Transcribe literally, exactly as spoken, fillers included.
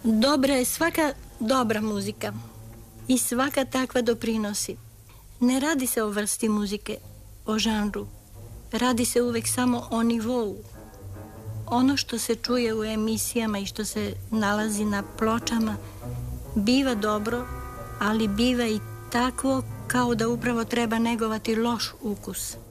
Dobra je svaka dobra muzika i svaka takva doprinosi. Ne radi se o vrsti muzike, o žanru. Radi se uvek samo o nivou. Ono što se čuje u emisijama i što se nalazi na pločama biva dobro, ali biva i takvo kao da upravo treba negovati loš ukus.